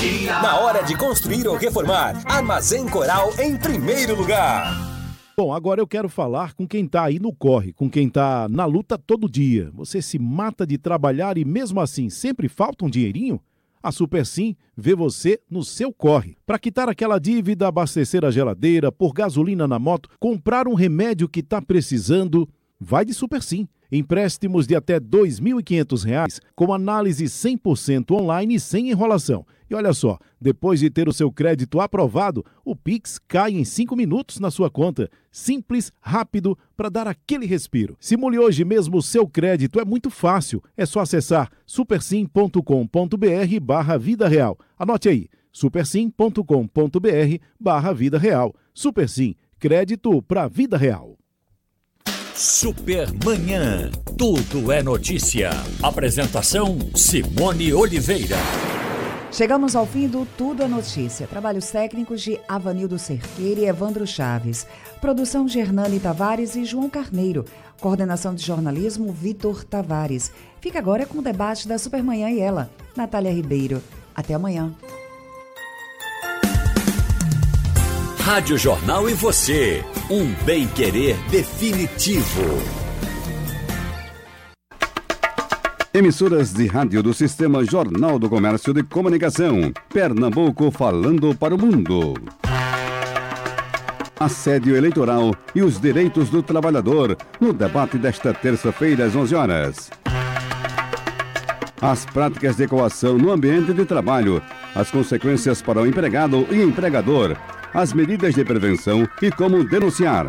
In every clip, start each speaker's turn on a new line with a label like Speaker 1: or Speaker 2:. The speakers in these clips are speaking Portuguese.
Speaker 1: Na hora de construir ou reformar, Armazém Coral em primeiro lugar.
Speaker 2: Bom, agora eu quero falar com quem tá aí no corre, com quem tá na luta todo dia. Você se mata de trabalhar e mesmo assim sempre falta um dinheirinho? A Supersim vê você no seu corre. Para quitar aquela dívida, abastecer a geladeira, pôr gasolina na moto, comprar um remédio que tá precisando, vai de Supersim. Empréstimos de até R$ 2.500 com análise 100% online e sem enrolação. E olha só, depois de ter o seu crédito aprovado, o Pix cai em 5 minutos na sua conta. Simples, rápido, para dar aquele respiro. Simule hoje mesmo o seu crédito, é muito fácil. É só acessar supersim.com.br/vida real. Anote aí, supersim.com.br/vida real. Supersim, crédito para vida real.
Speaker 3: Supermanhã, tudo é notícia. Apresentação Simone Oliveira.
Speaker 4: Chegamos ao fim do Tudo é Notícia. Trabalhos técnicos de Avanildo Cerqueira e Evandro Chaves. Produção de Hernani Tavares e João Carneiro. Coordenação de jornalismo Vitor Tavares. Fica agora com o debate da Supermanhã e ela, Natália Ribeiro. Até amanhã.
Speaker 3: Rádio Jornal e você, um bem-querer definitivo.
Speaker 5: Emissoras de rádio do Sistema Jornal do Comércio de Comunicação. Pernambuco falando para o mundo. Assédio eleitoral e os direitos do trabalhador no debate desta terça-feira às 11 horas. As práticas de coação no ambiente de trabalho, as consequências para o empregado e empregador, as medidas de prevenção e como denunciar.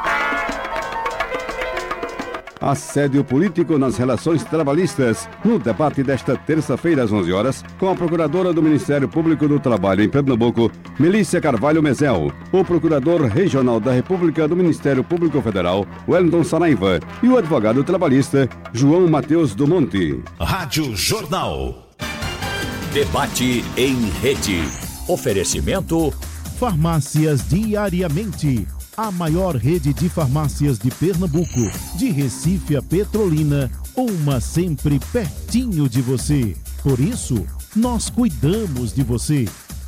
Speaker 5: Assédio político nas relações trabalhistas, no debate desta terça-feira às 11 horas, com a Procuradora do Ministério Público do Trabalho em Pernambuco, Melícia Carvalho Mezel, o Procurador Regional da República do Ministério Público Federal, Wellington Saraiva, e o advogado trabalhista, João Mateus do Monte.
Speaker 3: Rádio Jornal. Debate em rede. Oferecimento
Speaker 2: Farmácias Diariamente, a maior rede de farmácias de Pernambuco, de Recife a Petrolina, uma sempre pertinho de você. Por isso, nós cuidamos de você.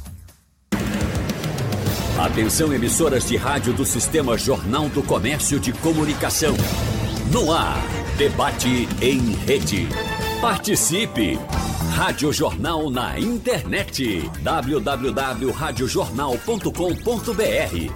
Speaker 3: Atenção, emissoras de rádio do Sistema Jornal do Comércio de Comunicação. No ar, debate em rede. Participe! Rádio Jornal na internet. www.radiojornal.com.br.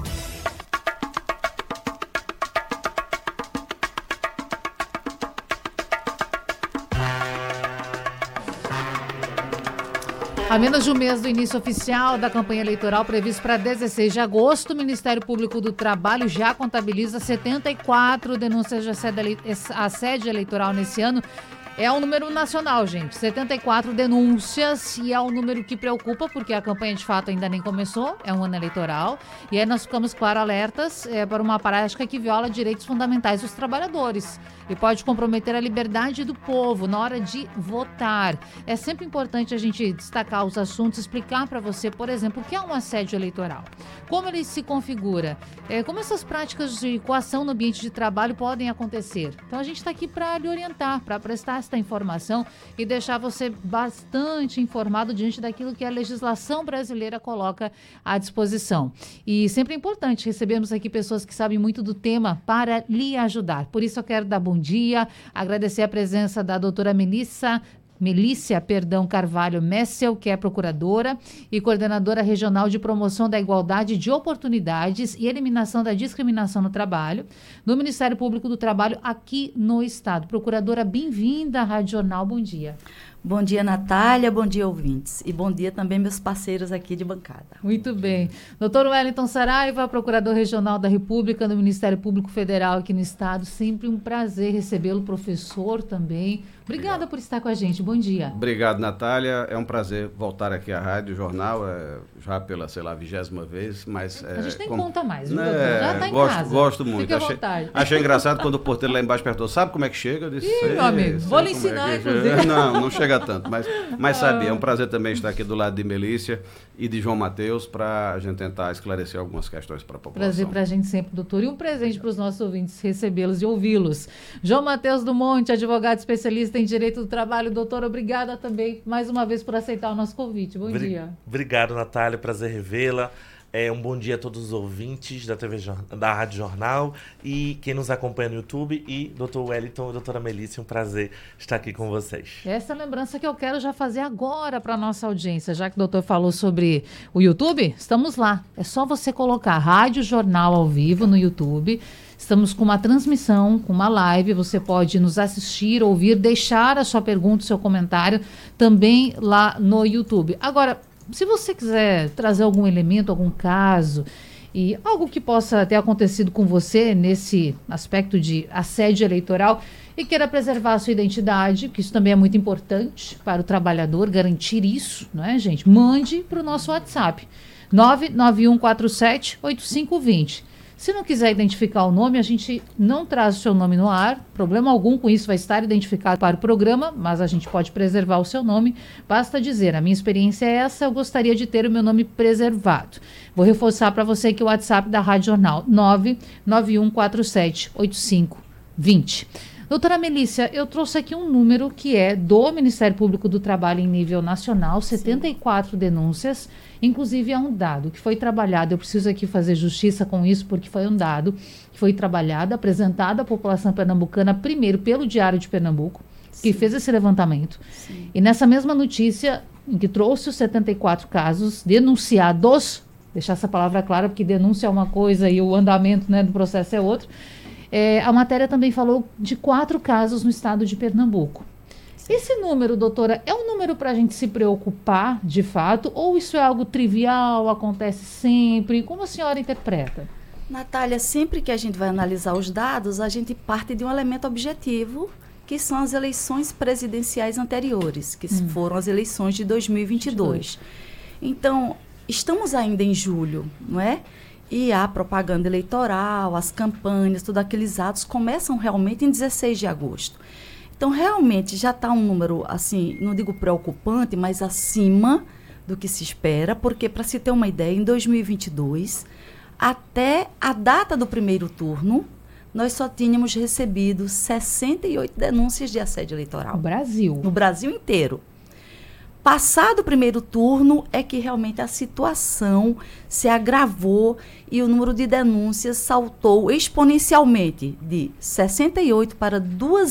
Speaker 6: A menos de um mês do início oficial da campanha eleitoral previsto para 16 de agosto, o Ministério Público do Trabalho já contabiliza 74 denúncias de assédio eleitoral nesse ano. É um número nacional, gente. 74 denúncias e é um número que preocupa porque a campanha de fato ainda nem começou, é um ano eleitoral. E aí nós ficamos, claro, alertas para uma prática que viola direitos fundamentais dos trabalhadores e pode comprometer a liberdade do povo na hora de votar. É sempre importante a gente destacar os assuntos, explicar para você, por exemplo, o que é um assédio eleitoral, como ele se configura, como essas práticas de coação no ambiente de trabalho podem acontecer. Então a gente está aqui para lhe orientar, para prestar esta informação e deixar você bastante informado diante daquilo que a legislação brasileira coloca à disposição. E sempre é importante recebermos aqui pessoas que sabem muito do tema para lhe ajudar. Por isso eu quero dar bom dia, agradecer a presença da doutora Melícia Carvalho Messel, que é procuradora e coordenadora regional de promoção da igualdade de oportunidades e eliminação da discriminação no trabalho, do Ministério Público do Trabalho aqui no Estado. Procuradora, bem-vinda à Rádio Jornal, bom dia.
Speaker 7: Bom dia, Natália, bom dia, ouvintes. E bom dia também meus parceiros aqui de bancada.
Speaker 6: Muito bem. Doutor Wellington Saraiva, procurador regional da República do Ministério Público Federal aqui no Estado. Sempre um prazer recebê-lo, professor também. Obrigada por estar com a gente. Bom dia.
Speaker 8: Obrigado, Natália. É um prazer voltar aqui à Rádio Jornal, já pela, 20ª vez, mas...
Speaker 6: a gente nem conta mais, viu, doutor? Já está em casa.
Speaker 8: Gosto muito.
Speaker 6: Fique à vontade.
Speaker 8: Achei engraçado quando o porteiro lá embaixo perguntou, sabe como é que chega? Eu disse,
Speaker 6: meu amigo, vou lhe ensinar, inclusive.
Speaker 8: Não chega chega tanto, mas sabe, é um prazer também estar aqui do lado de Melícia e de João Mateus para a gente tentar esclarecer algumas questões para a população.
Speaker 6: Prazer para a gente sempre, doutor. E um presente para os nossos ouvintes, recebê-los e ouvi-los. João Mateus do Monte, advogado especialista em Direito do Trabalho. Doutor, obrigada também, mais uma vez, por aceitar o nosso convite. Bom dia.
Speaker 9: Obrigado, Natália. Prazer revê-la. Um bom dia a todos os ouvintes da Rádio Jornal e quem nos acompanha no YouTube, e doutor Wellington e doutora Melícia, um prazer estar aqui com vocês.
Speaker 6: Essa lembrança que eu quero já fazer agora para a nossa audiência, já que o doutor falou sobre o YouTube, estamos lá. É só você colocar Rádio Jornal ao vivo no YouTube. Estamos com uma transmissão, com uma live, você pode nos assistir, ouvir, deixar a sua pergunta, o seu comentário também lá no YouTube. Agora, se você quiser trazer algum elemento, algum caso, e algo que possa ter acontecido com você nesse aspecto de assédio eleitoral e queira preservar a sua identidade, que isso também é muito importante para o trabalhador, garantir isso, não é, gente? Mande para o nosso WhatsApp, 991478520. Se não quiser identificar o nome, a gente não traz o seu nome no ar. Problema algum com isso, vai estar identificado para o programa, mas a gente pode preservar o seu nome. Basta dizer, a minha experiência é essa, eu gostaria de ter o meu nome preservado. Vou reforçar para você que o WhatsApp da Rádio Jornal, 991478520. Doutora Melícia, eu trouxe aqui um número que é do Ministério Público do Trabalho em nível nacional, 74 denúncias, inclusive é um dado que foi trabalhado, eu preciso aqui fazer justiça com isso, porque foi um dado que foi trabalhado, apresentado à população pernambucana, primeiro pelo Diário de Pernambuco, que fez esse levantamento. Sim. E nessa mesma notícia, em que trouxe os 74 casos denunciados, deixar essa palavra clara, porque denúncia é uma coisa e o andamento, né, do processo é outro. A matéria também falou de 4 casos no estado de Pernambuco. Sim. Esse número, doutora, é um número para a gente se preocupar, de fato, ou isso é algo trivial, acontece sempre? Como a senhora interpreta?
Speaker 7: Natália, sempre que a gente vai analisar os dados, a gente parte de um elemento objetivo, que são as eleições presidenciais anteriores, que foram as eleições de 2022. Então, estamos ainda em julho, não é? E a propaganda eleitoral, as campanhas, todos aqueles atos começam realmente em 16 de agosto. Então, realmente, já está um número, assim, não digo preocupante, mas acima do que se espera, porque, para se ter uma ideia, em 2022, até a data do primeiro turno, nós só tínhamos recebido 68 denúncias de assédio eleitoral.
Speaker 6: No Brasil?
Speaker 7: No Brasil inteiro. Passado o primeiro turno é que realmente a situação se agravou e o número de denúncias saltou exponencialmente de 68 para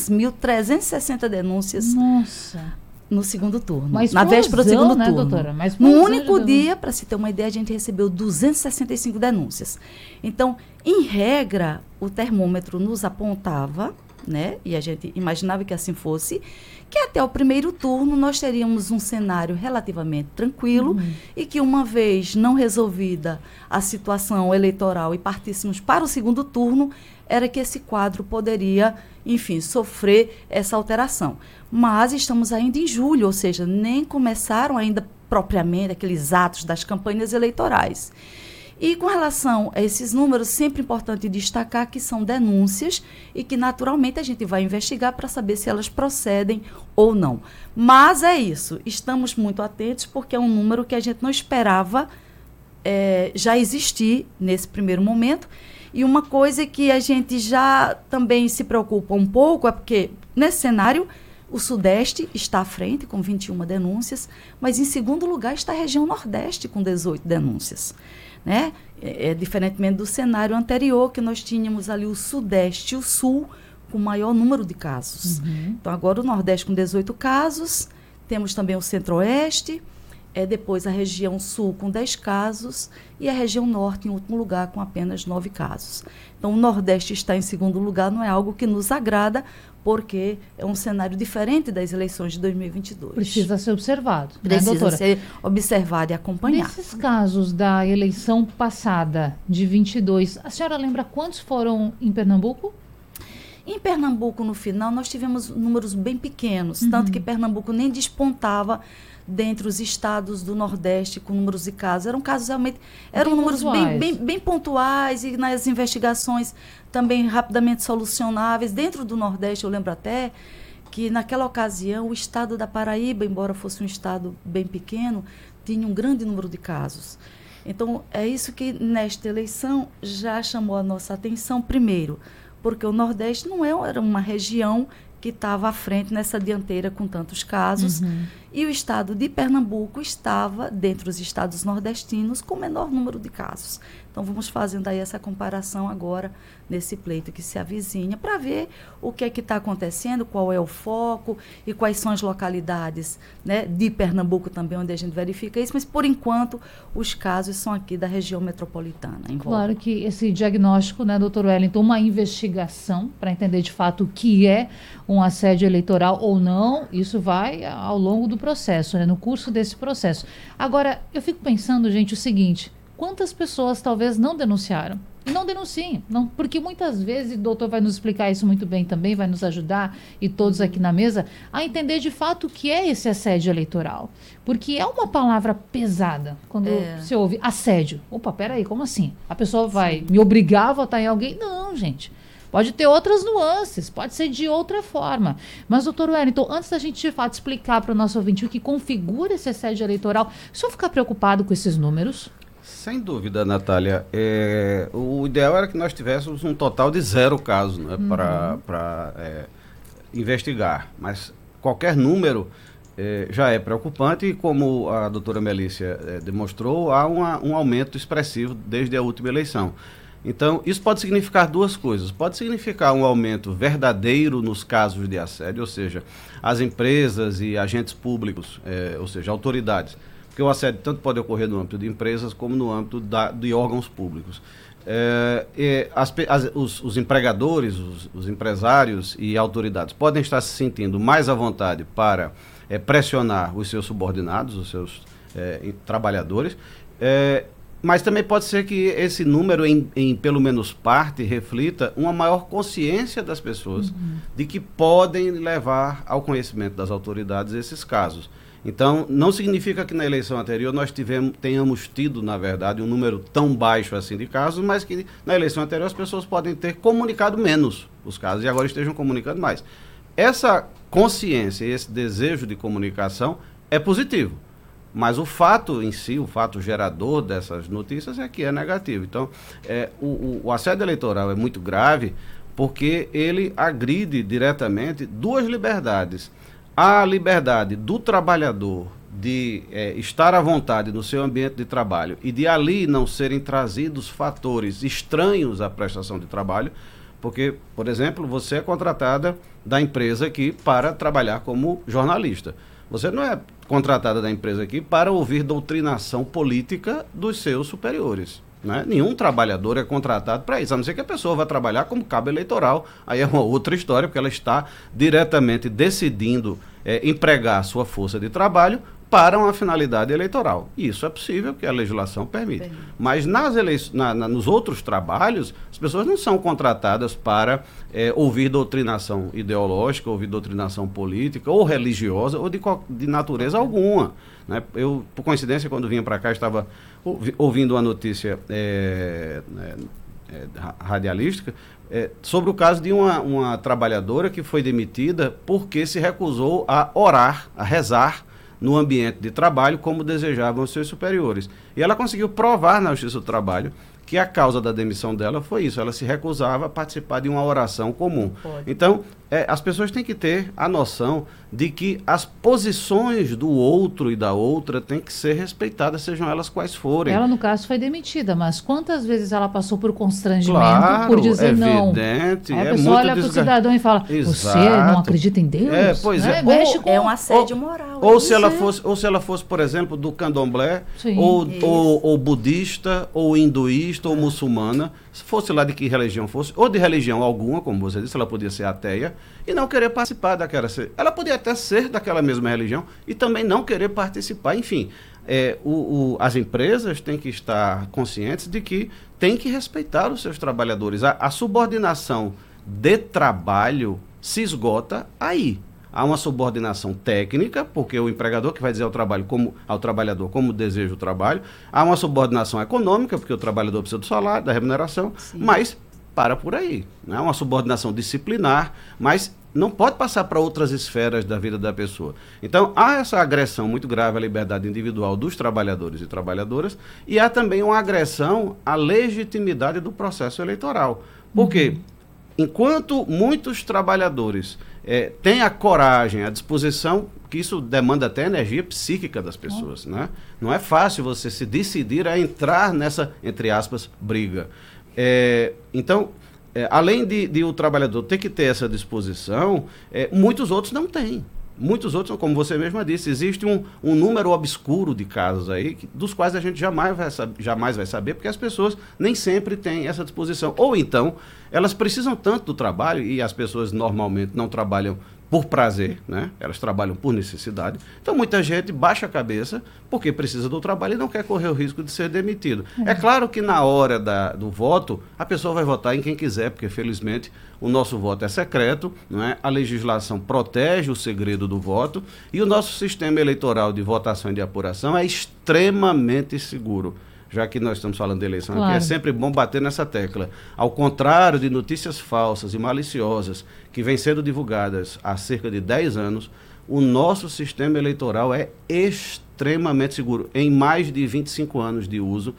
Speaker 7: 2.360 denúncias.
Speaker 6: Nossa.
Speaker 7: No segundo turno.
Speaker 6: Na véspera do segundo turno.
Speaker 7: Doutora? No único dia, para se ter uma ideia, a gente recebeu 265 denúncias. Então, em regra, o termômetro nos apontava, né? E a gente imaginava que assim fosse, que até o primeiro turno nós teríamos um cenário relativamente tranquilo e que, uma vez não resolvida a situação eleitoral e partíssemos para o segundo turno, era que esse quadro poderia, enfim, sofrer essa alteração. Mas estamos ainda em julho, ou seja, nem começaram ainda propriamente aqueles atos das campanhas eleitorais. E com relação a esses números, sempre importante destacar que são denúncias e que naturalmente a gente vai investigar para saber se elas procedem ou não. Mas é isso, estamos muito atentos porque é um número que a gente não esperava já existir nesse primeiro momento. E uma coisa que a gente já também se preocupa um pouco é porque nesse cenário o Sudeste está à frente com 21 denúncias, mas em segundo lugar está a região Nordeste com 18 denúncias. Né? Diferentemente do cenário anterior, que nós tínhamos ali o Sudeste e o Sul com maior número de casos. Então, agora o Nordeste com 18 casos, temos também o Centro-Oeste, depois a região Sul com 10 casos e a região Norte em último lugar com apenas 9 casos. Então, o Nordeste está em segundo lugar, não é algo que nos agrada, porque é um cenário diferente das eleições de 2022.
Speaker 6: Precisa ser observado,
Speaker 7: Precisa,
Speaker 6: né, doutora?
Speaker 7: Ser observado e acompanhado.
Speaker 6: Nesses casos da eleição passada, de 22, a senhora lembra quantos foram em Pernambuco?
Speaker 7: Em Pernambuco, no final, nós tivemos números bem pequenos, tanto que Pernambuco nem despontava dentre os estados do Nordeste com números de casos. Eram casos realmente, eram números bem pontuais e nas investigações também rapidamente solucionáveis. Dentro do Nordeste, eu lembro até que naquela ocasião o estado da Paraíba, embora fosse um estado bem pequeno, tinha um grande número de casos. Então, é isso que nesta eleição já chamou a nossa atenção primeiro, porque o Nordeste não era uma região que estava à frente nessa dianteira com tantos casos, e o estado de Pernambuco estava, dentre os estados nordestinos, com o menor número de casos. Então, vamos fazendo aí essa comparação agora, nesse pleito que se avizinha, para ver o que é que está acontecendo, qual é o foco e quais são as localidades, né, de Pernambuco também, onde a gente verifica isso, mas, por enquanto, os casos são aqui da região metropolitana.
Speaker 6: Claro que esse diagnóstico, né, doutor Wellington, uma investigação para entender de fato o que é um assédio eleitoral ou não, isso vai ao longo do processo, né, no curso desse processo. Agora, eu fico pensando, gente, o seguinte: quantas pessoas talvez não denunciaram? E não denunciem, não, porque muitas vezes, o doutor vai nos explicar isso muito bem também, vai nos ajudar, e todos aqui na mesa, a entender de fato o que é esse assédio eleitoral. Porque é uma palavra pesada, quando você ouve assédio. Opa, peraí, como assim? A pessoa vai me obrigar a votar em alguém? Não, gente. Pode ter outras nuances, pode ser de outra forma. Mas, doutor Wellington, antes da gente, de fato, explicar para o nosso ouvinte o que configura esse assédio eleitoral, o senhor ficar preocupado com esses números?
Speaker 8: Sem dúvida, Natália. O ideal era que nós tivéssemos um total de 0 casos, né, para investigar. Mas qualquer número já é preocupante e, como a doutora Melícia demonstrou, há um aumento expressivo desde a última eleição. Então, isso pode significar 2 coisas. Pode significar um aumento verdadeiro nos casos de assédio, ou seja, as empresas e agentes públicos, ou seja, autoridades. Porque o assédio tanto pode ocorrer no âmbito de empresas como no âmbito de órgãos públicos. Os empregadores, os empresários e autoridades podem estar se sentindo mais à vontade para pressionar os seus subordinados, os seus trabalhadores, mas também pode ser que esse número, em pelo menos parte, reflita uma maior consciência das pessoas de que podem levar ao conhecimento das autoridades esses casos. Então, não significa que na eleição anterior nós tenhamos tido, na verdade, um número tão baixo assim de casos, mas que na eleição anterior as pessoas podem ter comunicado menos os casos e agora estejam comunicando mais. Essa consciência e esse desejo de comunicação é positivo. Mas o fato em si, o fato gerador dessas notícias é que é negativo. Então, o assédio eleitoral é muito grave porque ele agride diretamente 2 liberdades. A liberdade do trabalhador de estar à vontade no seu ambiente de trabalho e de ali não serem trazidos fatores estranhos à prestação de trabalho, porque, por exemplo, você é contratada da empresa aqui para trabalhar como jornalista. Você não é contratada da empresa aqui para ouvir doutrinação política dos seus superiores. Né? Nenhum trabalhador é contratado para isso, a não ser que a pessoa vá trabalhar como cabo eleitoral. Aí é uma outra história, porque ela está diretamente decidindo empregar sua força de trabalho para uma finalidade eleitoral. E isso é possível, porque a legislação permite. Mas nos outros trabalhos, as pessoas não são contratadas para ouvir doutrinação ideológica, ouvir doutrinação política, ou religiosa, ou de natureza alguma. Né? Eu, por coincidência, quando vinha para cá, estava ouvindo uma notícia radialística sobre o caso de uma trabalhadora que foi demitida porque se recusou a orar, a rezar no ambiente de trabalho como desejavam os seus superiores. E ela conseguiu provar na Justiça do Trabalho que a causa da demissão dela foi isso, ela se recusava a participar de uma oração comum. Então, as pessoas têm que ter a noção de que as posições do outro e da outra têm que ser respeitadas, sejam elas quais forem.
Speaker 6: Ela, no caso, foi demitida, mas quantas vezes ela passou por constrangimento por dizer não?
Speaker 8: Evidente,
Speaker 6: aí a pessoa olha para o cidadão e fala, você não acredita em Deus?
Speaker 7: Pois
Speaker 6: é.
Speaker 7: É um assédio moral.
Speaker 8: Ou se ela fosse, por exemplo, do candomblé, ou budista, ou hinduísta, ou muçulmana, se fosse lá de que religião fosse, ou de religião alguma, como você disse, ela podia ser ateia, e não querer participar daquela... Ela podia até ser daquela mesma religião e também não querer participar. Enfim, as empresas têm que estar conscientes de que têm que respeitar os seus trabalhadores. A subordinação de trabalho se esgota aí. Há uma subordinação técnica, porque o empregador que vai dizer ao trabalhador como deseja o trabalho. Há uma subordinação econômica, porque o trabalhador precisa do salário, da remuneração, mas para por aí. Né? Uma subordinação disciplinar, mas não pode passar para outras esferas da vida da pessoa. Então, há essa agressão muito grave à liberdade individual dos trabalhadores e trabalhadoras, e há também uma agressão à legitimidade do processo eleitoral. Por quê? Enquanto muitos trabalhadores têm a coragem, a disposição, que isso demanda até energia psíquica das pessoas, né? Não é fácil você se decidir a entrar nessa, entre aspas, briga. Então, além de o trabalhador ter que ter essa disposição, muitos outros não têm. Muitos outros, como você mesma disse, existe um número obscuro de casos aí, dos quais a gente jamais vai saber, porque as pessoas nem sempre têm essa disposição. Ou então, elas precisam tanto do trabalho, e as pessoas normalmente não trabalham por prazer, né? Elas trabalham por necessidade. Então, muita gente baixa a cabeça porque precisa do trabalho e não quer correr o risco de ser demitido. É claro que na hora do voto, a pessoa vai votar em quem quiser, porque, felizmente, o nosso voto é secreto, não é? A legislação protege o segredo do voto e o nosso sistema eleitoral de votação e de apuração é extremamente seguro. Já que nós estamos falando de eleição, claro, aqui é sempre bom bater nessa tecla. Ao contrário de notícias falsas e maliciosas que vêm sendo divulgadas há cerca de 10 anos, o nosso sistema eleitoral é extremamente seguro. Em mais de 25 anos de uso,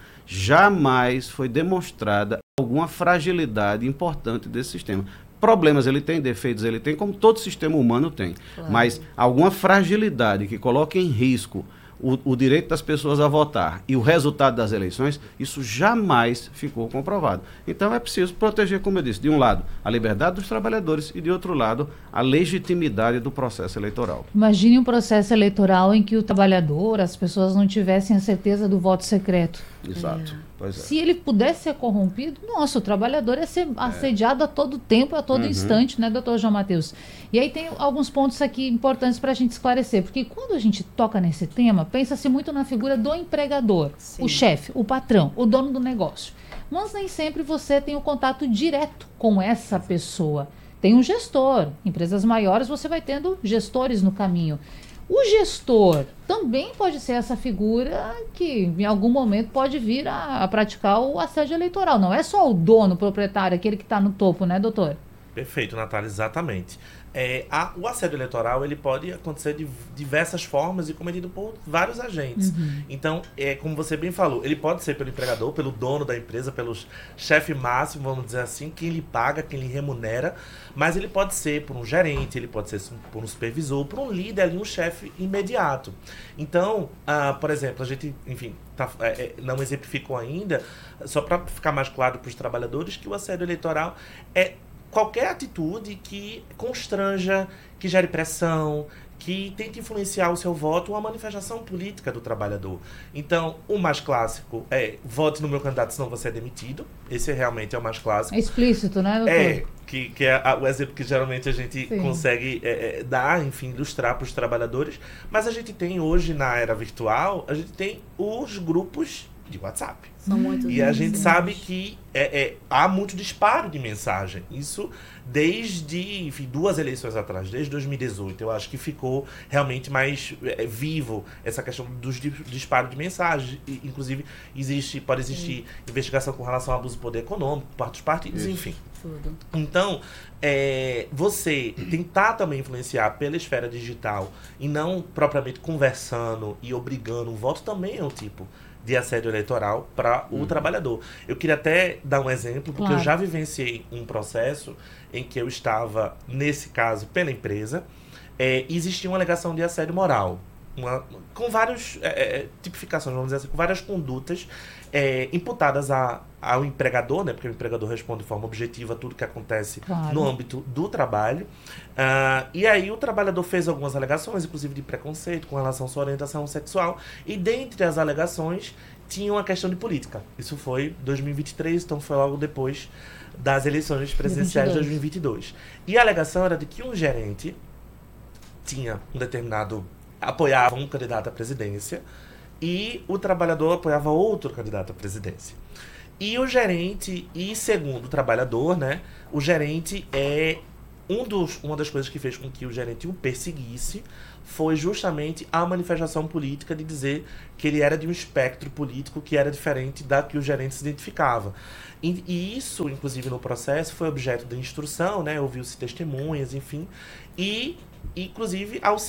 Speaker 8: jamais foi demonstrada alguma fragilidade importante desse sistema. Problemas ele tem, defeitos ele tem, como todo sistema humano tem. Claro. Mas alguma fragilidade que coloque em risco o direito das pessoas a votar e o resultado das eleições, isso jamais ficou comprovado. Então é preciso proteger, como eu disse, de um lado a liberdade dos trabalhadores e de outro lado a legitimidade do processo eleitoral.
Speaker 6: Imagine um processo eleitoral em que o trabalhador, as pessoas não tivessem a certeza do voto secreto.
Speaker 8: Exato. Pois é.
Speaker 6: Se ele pudesse ser corrompido, nossa, o trabalhador ia ser assediado a todo tempo, a todo instante, né, doutor João Mateus? E aí tem alguns pontos aqui importantes para a gente esclarecer, porque quando a gente toca nesse tema, pensa-se muito na figura do empregador, sim, o chefe, o patrão, o dono do negócio. Mas nem sempre você tem o contato direto com essa pessoa. Tem um gestor. Empresas maiores você vai tendo gestores no caminho. O gestor também pode ser essa figura que em algum momento pode vir a praticar o assédio eleitoral. Não é só o dono, o proprietário, aquele que está no topo, né, doutor?
Speaker 9: Perfeito, Natália, exatamente. O assédio eleitoral ele pode acontecer de diversas formas e cometido por vários agentes. Então, como você bem falou, ele pode ser pelo empregador, pelo dono da empresa, pelo chefe máximo, vamos dizer assim, quem lhe paga, quem lhe remunera, mas ele pode ser por um gerente, ele pode ser por um supervisor, por um líder ali, um chefe imediato. Então, por exemplo, a gente, enfim, não exemplificou ainda, só para ficar mais claro para os trabalhadores, que o assédio eleitoral é qualquer atitude que constranja, que gere pressão, que tente influenciar o seu voto ou a manifestação política do trabalhador. Então, o mais clássico é vote no meu candidato, senão você é demitido. Esse realmente é o mais clássico.
Speaker 6: É explícito, né, doutor?
Speaker 9: Que é o exemplo que geralmente a gente consegue dar, enfim, ilustrar para os trabalhadores. Mas a gente tem hoje, na era virtual, a gente tem os grupos de WhatsApp.
Speaker 7: São muitos.
Speaker 9: E a gente sabe que há muito disparo de mensagem. Isso desde, enfim, 2 eleições atrás, desde 2018. Eu acho que ficou realmente mais vivo essa questão dos disparos de mensagem. Inclusive, pode existir investigação com relação ao abuso do poder econômico, por parte dos partidos, enfim.
Speaker 7: Tudo.
Speaker 9: Então, você tentar também influenciar pela esfera digital e não propriamente conversando e obrigando o voto também é um tipo de assédio eleitoral para o trabalhador. Eu queria até dar um exemplo, porque eu já vivenciei um processo em que eu estava, nesse caso, pela empresa, e existia uma alegação de assédio moral, com várias tipificações, vamos dizer assim, com várias condutas imputadas ao empregador, né, porque o empregador responde de forma objetiva a tudo que acontece no âmbito do trabalho. E aí o trabalhador fez algumas alegações, inclusive de preconceito com relação à sua orientação sexual, e dentre as alegações tinha uma questão de política. Isso foi 2023, então foi logo depois das eleições presidenciais de 2022. E a alegação era de que um gerente tinha apoiava um candidato à presidência e o trabalhador apoiava outro candidato à presidência. E o gerente, segundo o trabalhador, né, o gerente Uma das coisas que fez com que o gerente o perseguisse foi justamente a manifestação política de dizer que ele era de um espectro político que era diferente da que o gerente se identificava. E isso, inclusive, no processo, foi objeto da instrução, né? Ouviu-se testemunhas, enfim, e, inclusive,